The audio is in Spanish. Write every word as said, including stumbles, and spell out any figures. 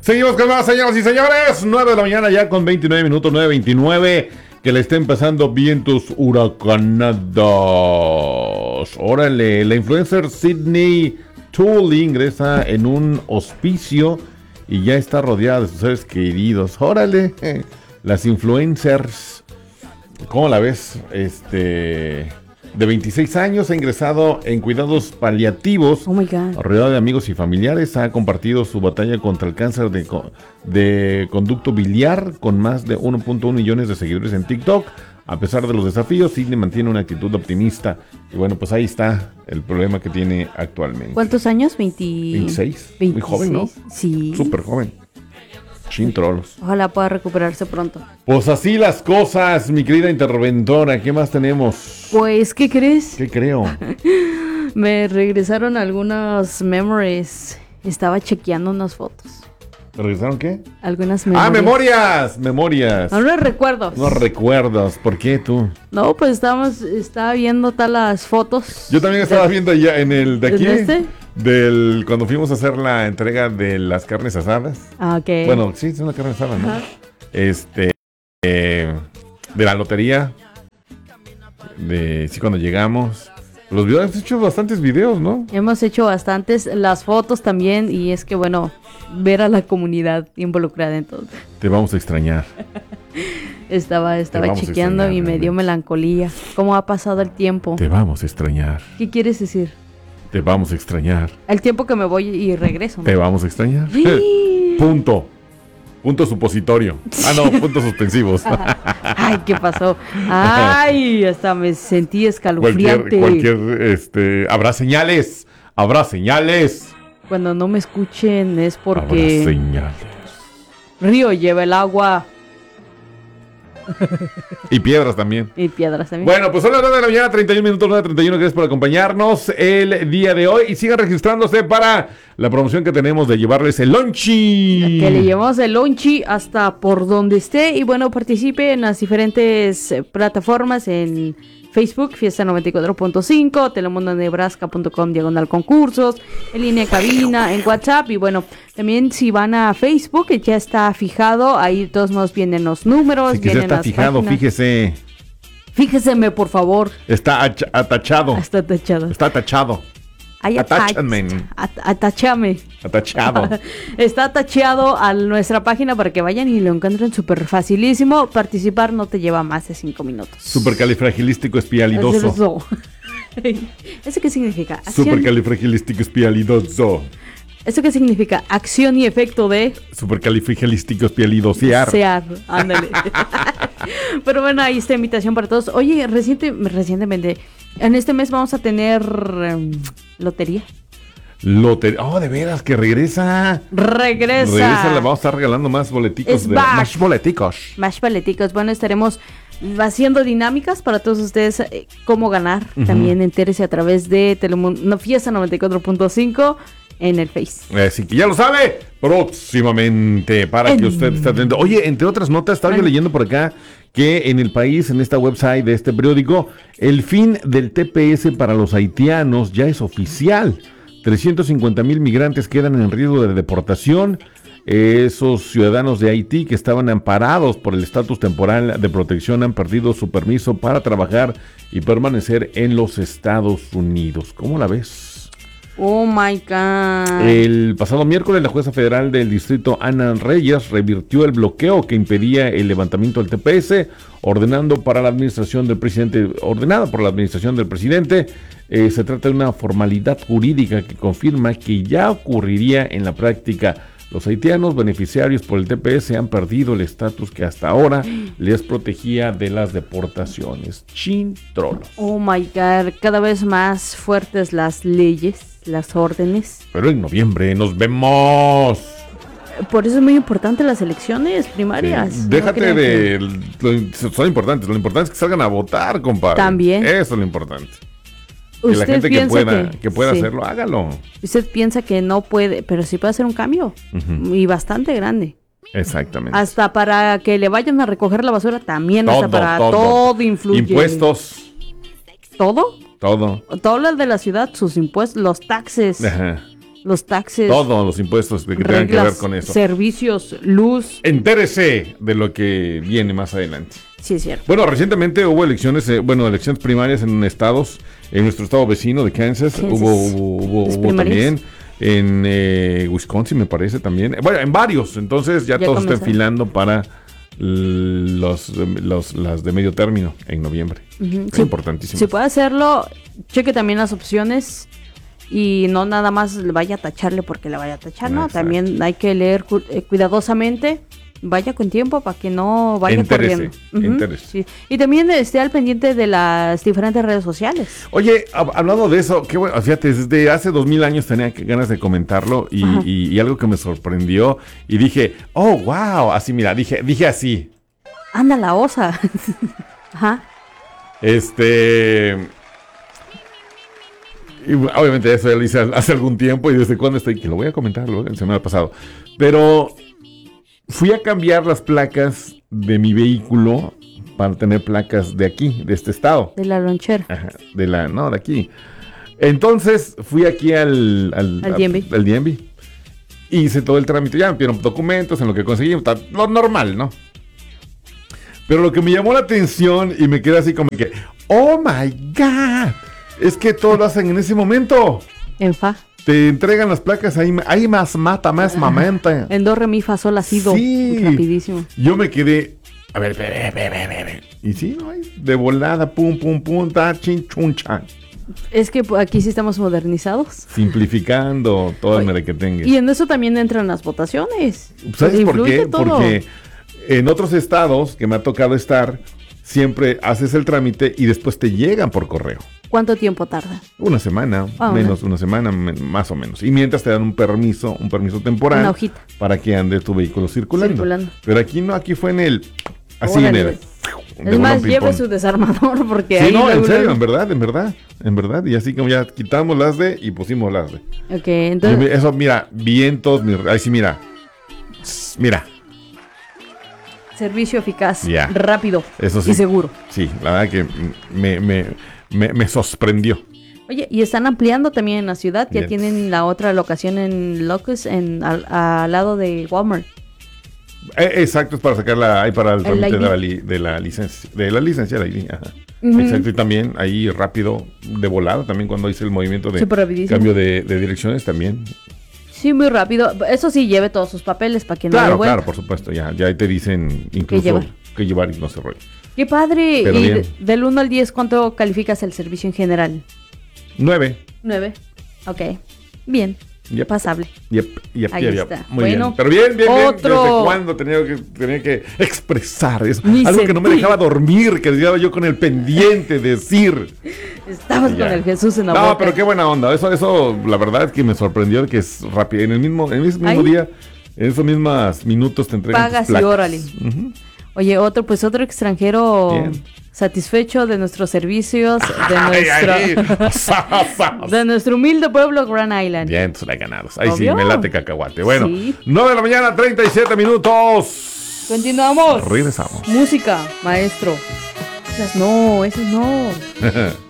Seguimos con más, señoras y señores. nueve de la mañana ya con veintinueve minutos, nueve veintinueve. Que le estén pasando vientos huracanados. Órale, la influencer Sydney Toole ingresa en un hospicio y ya está rodeada de sus seres queridos. Órale, las influencers. ¿Cómo la ves? Este... De veintiséis años, ha ingresado en cuidados paliativos. Oh my God. Rodeado de amigos y familiares, ha compartido su batalla contra el cáncer de, de conducto biliar con más de uno punto uno millones de seguidores en TikTok. A pesar de los desafíos, Sydney mantiene una actitud optimista. Y bueno, pues ahí está el problema que tiene actualmente. ¿Cuántos años? veinte... veintiséis. veintiséis. Muy joven, ¿no? Sí. Súper joven. Chintrolos. Ojalá pueda recuperarse pronto. Pues así las cosas, mi querida interventora. ¿Qué más tenemos? Pues, ¿qué crees? ¿Qué creo? Me regresaron algunas memories. Estaba chequeando unas fotos. ¿Te regresaron qué? Algunas memorias. ¡Ah, memorias! Memorias. No, no recuerdos. No recuerdas. ¿Por qué tú? No, pues estábamos, estaba viendo tal las fotos. Yo también estaba de, viendo ya en el de aquí. ¿En este? Del cuando fuimos a hacer la entrega de las carnes asadas. Ah, ok. Bueno, sí, es una carne asada, ¿no? Ajá. Este, eh, de la lotería. De sí, cuando llegamos. Los videos, hemos hecho bastantes videos, ¿no? Hemos hecho bastantes, las fotos también, y es que, bueno, ver a la comunidad involucrada en todo. Te vamos a extrañar. Estaba, estaba chequeando y me dio melancolía. ¿Cómo ha pasado el tiempo? Te vamos a extrañar. ¿Qué quieres decir? Te vamos a extrañar. El tiempo que me voy y regreso, ¿no? Te vamos a extrañar. Sí. Punto. Punto supositorio. Ah, no, puntos suspensivos. Ay, ¿qué pasó? Ay, hasta me sentí escalofriante. Cualquier, cualquier, este, habrá señales. Habrá señales. Cuando no me escuchen es porque... Habrá señales. Río lleva el agua. Y piedras también. Y piedras también. Bueno, pues son las nueve de la mañana, treinta y un minutos, nueve treinta y uno. Gracias por acompañarnos el día de hoy. Y sigan registrándose para la promoción que tenemos de llevarles el lonchi. Que le llevamos el lonchi hasta por donde esté. Y bueno, participe en las diferentes plataformas en Facebook, Fiesta noventa y cuatro punto cinco, telemundo nebraska punto com, diagonal concursos, en línea cabina, en WhatsApp. Y bueno, también si van a Facebook, ya está fijado, ahí todos nos vienen los números. Sí, que vienen ya está fijado, páginas. Fíjese. Fíjeseme, por favor. Está ach- atachado. Está tachado. Está atachado. Atachame. Atachame. Atachado. Está atacheado a nuestra página para que vayan y lo encuentren súper facilísimo. Participar no te lleva más de cinco minutos. Supercalifragilístico espialidoso. Eso. ¿Eso qué significa? Supercalifragilístico espialidoso. ¿Eso qué significa? Acción y efecto de... Supercalifragilístico espialidosear. Sear, ándale. Pero bueno, ahí está invitación para todos. Oye, reciente, recientemente, en este mes vamos a tener um, lotería. Lotería. Oh, de veras, que regresa. Regresa. Regresa, le vamos a estar regalando más boleticos. De, más boleticos. Más boleticos. Bueno, estaremos haciendo dinámicas para todos ustedes. Eh, cómo ganar. Uh-huh. También entérese a través de Telemundo, no, Fiesta noventa y cuatro punto cinco. En el Face. Así que ya lo sabe, próximamente, para en... que usted esté atento. Oye, entre otras notas, estaba bueno. yo leyendo por acá que en el país, en esta website de este periódico, el fin del T P S para los haitianos ya es oficial. trescientos cincuenta mil migrantes quedan en riesgo de deportación. Esos ciudadanos de Haití que estaban amparados por el estatus temporal de protección han perdido su permiso para trabajar y permanecer en los Estados Unidos. ¿Cómo la ves? Oh my God. El pasado miércoles, la jueza federal del distrito Ana Reyes revirtió el bloqueo que impedía el levantamiento del T P S, ordenando para la administración del presidente, ordenada por la administración del presidente. Eh, se trata de una formalidad jurídica que confirma que ya ocurriría en la práctica. Los haitianos beneficiarios por el T P S han perdido el estatus que hasta ahora les protegía de las deportaciones. Chintrolos. Oh my God, cada vez más fuertes las leyes. Las órdenes. Pero en noviembre nos vemos. Por eso es muy importante las elecciones primarias. Sí, déjate ¿no de... Lo, son importantes. Lo importante es que salgan a votar, compadre. También. Eso es lo importante. Que la gente que pueda, que, que pueda sí. hacerlo, hágalo. Usted piensa que no puede, pero sí puede hacer un cambio. Uh-huh. Y bastante grande. Exactamente. Hasta para que le vayan a recoger la basura también. Todo, hasta para todo, todo influye. Impuestos. ¿Todo? Todo. Todo lo de la ciudad, sus impuestos, los taxes. Ajá. los taxes, Todos los impuestos que tengan que ver con eso. servicios, luz. Entérese de lo que viene más adelante. Sí, es cierto. Bueno, recientemente hubo elecciones, eh, bueno, elecciones primarias en estados, en nuestro estado vecino de Kansas, Kansas. hubo, hubo, hubo, Las hubo primarias. también, en eh, Wisconsin me parece también, bueno, en varios, entonces ya, Ya todos están comenzaron. filando para los, los, las de medio término en noviembre. Ujú. Es Sí, importantísimo. si puede hacerlo, cheque también las opciones y no nada más le vaya a tacharle porque le vaya a tachar, ¿no? Exacto. También hay que leer cu- eh, cuidadosamente, vaya con tiempo para que no vaya Entérese, corriendo. Ujú, entérese. sí. Y también esté al pendiente de las diferentes redes sociales. Oye, hab- hablando de eso, qué bueno, fíjate, desde hace dos mil años tenía que- ganas de comentarlo y, Ajá. y- y algo que me sorprendió y dije, oh, wow, así mira, dije, dije así, Anda la osa. Ajá. este, y obviamente eso ya lo hice hace algún tiempo y desde cuándo estoy, que lo voy a comentar luego, el semana pasado, pero fui a cambiar las placas de mi vehículo para tener placas de aquí, de este estado. De la lonchera. Ajá, de la, no, de aquí. Entonces fui aquí al, al, Al D M V. al D M V. Hice todo el trámite, ya me pidieron documentos en lo que conseguí, ta- lo normal, ¿no? Pero lo que me llamó la atención y me quedé así como que, oh my God, es que todo lo hacen en ese momento. En fa. Te entregan las placas ahí, ahí más mata, más mamenta. En do, re, mi, fa, sol, la, si, do. Sí. Rapidísimo. Yo me quedé, a ver, ve, ve, ve, ve, ve, ve. Y sí, ¿no? Ahí, de volada, pum, pum, pum, ta, chin, chun, chan. Es que pues, aquí sí estamos modernizados. Simplificando todo el merequetengue. Y en eso también entran las votaciones. ¿Sabes por Influye qué? todo. Porque en otros estados que me ha tocado estar, siempre haces el trámite y después te llegan por correo. ¿Cuánto tiempo tarda? Una semana, Ah, menos una semana, me- más o menos. Y mientras te dan un permiso, un permiso temporal Una hojita. para que ande tu vehículo circulando. Circulando. Pero aquí no, aquí fue en el, así Órale. en el. de Es bolón más, ping lleve pong. su desarmador porque Sí, ahí no, en luego- serio, luego- en verdad, en verdad, en verdad. Y así como ya quitamos las de y pusimos las de. Ok, Y entonces, me- eso, mira, vientos, mi- ahí sí, mira. Tss, Mira, servicio eficaz, Ya. rápido eso sí. y seguro. Sí, la verdad que me, me, me, me sorprendió. Oye, y están ampliando también en la ciudad, ya Bien. tienen la otra locación en Locust, en, al, al lado de Walmart. Eh, exacto, es para sacarla ahí para el El trámite I D. de la, li- de la licencia, de la licencia, la I D, ajá. Ujú. Exacto, y también ahí rápido, de volada, también cuando hice el movimiento de Súper rapidísimo. cambio de, de direcciones también. Sí, muy rápido. Eso sí, lleve todos sus papeles para que no Claro, dé vuelta. claro, por supuesto, ya, ya ahí te dicen incluso llevar? qué llevar y no se rollo. Qué padre. Pero y bien. de- del uno al diez, ¿cuánto calificas el servicio en general? Nueve. nueve. Ok. Bien. Yep. Pasable. Yep, yep, Ahí yep, yep. está. Muy Bueno, bien. Pero bien, bien, bien. otro- ¿Desde cuándo tenía que, tenía que expresar eso? Mi Algo que no me sentir. dejaba dormir, que llevaba yo con el pendiente de decir. Estabas Ya. con el Jesús en la No, boca. pero qué buena onda. Eso, eso, la verdad es que me sorprendió que es rápido. En el mismo, en el mismo Ahí. día, en esos mismos minutos te entregan tus Pagas y placas. órale. Ujú. Oye, otro, pues otro extranjero Bien. satisfecho de nuestros servicios, de Ay, ay, nuestro, zas. de nuestro humilde pueblo Grand Island. Bien, entonces la ganados. Ahí Obvio. sí, me late cacahuate. Bueno, Sí. nueve de la mañana, treinta y siete minutos. Continuamos. Regresamos. Música, maestro. Esas no, esas no.